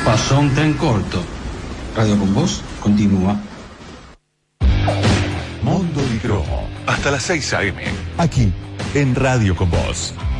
Pasó un tren corto. Radio con Voz continúa. Mundo y Cromo, hasta las 6 a.m. Aquí, en Radio con Voz.